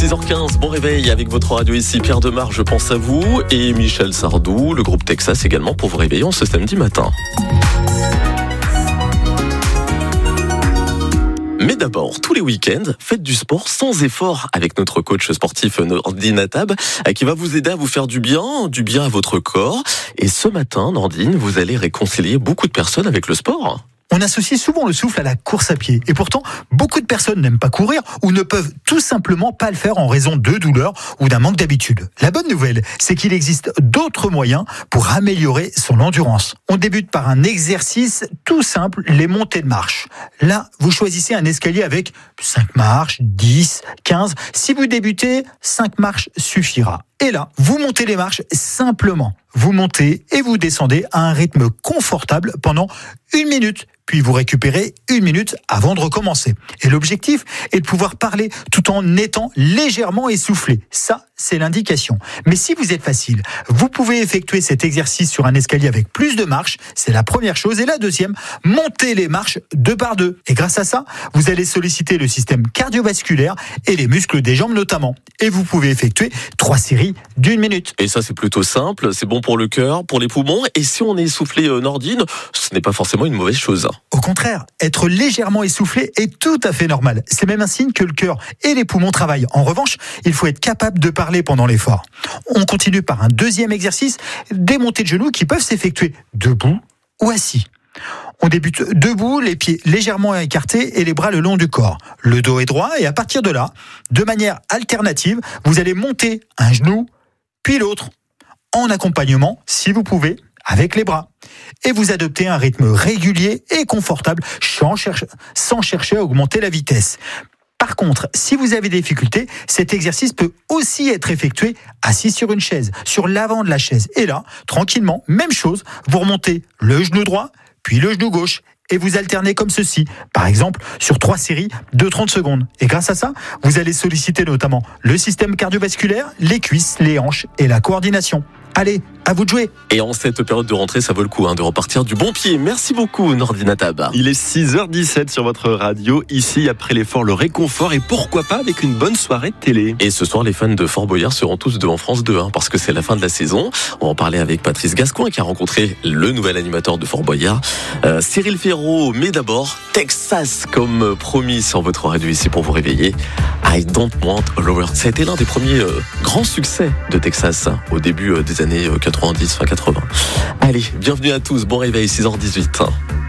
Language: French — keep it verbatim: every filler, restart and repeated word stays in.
six heures quinze, bon réveil avec votre radio ici, Pierre Demar, je pense à vous, et Michel Sardou, le groupe Texas également pour vous réveiller ce samedi matin. Mais d'abord, tous les week-ends, faites du sport sans effort avec notre coach sportif Nordine Atab, qui va vous aider à vous faire du bien, du bien à votre corps. Et ce matin, Nordine, vous allez réconcilier beaucoup de personnes avec le sport. On associe souvent le souffle à la course à pied. Et pourtant, beaucoup de personnes n'aiment pas courir ou ne peuvent tout simplement pas le faire en raison de douleurs ou d'un manque d'habitude. La bonne nouvelle, c'est qu'il existe d'autres moyens pour améliorer son endurance. On débute par un exercice tout simple, les montées de marche. Là, vous choisissez un escalier avec cinq marches, dix, quinze. Si vous débutez, cinq marches suffira. Et là, vous montez les marches simplement. Vous montez et vous descendez à un rythme confortable pendant une minute. Puis vous récupérez une minute avant de recommencer. Et l'objectif est de pouvoir parler tout en étant légèrement essoufflé. Ça, c'est l'indication. Mais si vous êtes facile, vous pouvez effectuer cet exercice sur un escalier avec plus de marches. C'est la première chose. Et la deuxième, montez les marches deux par deux. Et grâce à ça, vous allez solliciter le système cardiovasculaire et les muscles des jambes notamment. Et vous pouvez effectuer trois séries d'une minute. Et ça, c'est plutôt simple. C'est bon pour le cœur, pour les poumons. Et si on est essoufflé, euh, Nordine, ce n'est pas forcément une mauvaise chose. Au contraire, être légèrement essoufflé est tout à fait normal. C'est même un signe que le cœur et les poumons travaillent. En revanche, il faut être capable de parler pendant l'effort. On continue par un deuxième exercice, des montées de genoux qui peuvent s'effectuer debout ou assis. On débute debout, les pieds légèrement écartés et les bras le long du corps. Le dos est droit et à partir de là, de manière alternative, vous allez monter un genou, puis l'autre, en accompagnement, si vous pouvez, avec les bras. Et vous adoptez un rythme régulier et confortable sans chercher, sans chercher à augmenter la vitesse. Par contre, si vous avez des difficultés, cet exercice peut aussi être effectué assis sur une chaise, sur l'avant de la chaise. Et là, tranquillement, même chose, vous remontez le genou droit, puis le genou gauche, et vous alternez comme ceci, par exemple sur trois séries de trente secondes. Et grâce à ça, vous allez solliciter notamment le système cardiovasculaire, les cuisses, les hanches et la coordination. Allez, à vous de jouer. Et en cette période de rentrée, ça vaut le coup hein, de repartir du bon pied. Merci beaucoup, Nordine Atab. Il est six heures dix-sept sur votre radio. Ici, après l'effort, le réconfort et pourquoi pas avec une bonne soirée de télé. Et ce soir, les fans de Fort Boyard seront tous devant France deux hein, parce que c'est la fin de la saison. On va en parler avec Patrice Gascoin qui a rencontré le nouvel animateur de Fort Boyard, euh, Cyril Ferraud. Mais d'abord, Texas, comme promis sur votre radio ici pour vous réveiller. I Don't Want a Lover. Ça a été l'un des premiers euh, grands succès de Texas hein, au début euh, des années quatre-vingt-dix, fin quatre-vingts. Allez, bienvenue à tous. Bon réveil, six heures dix-huit.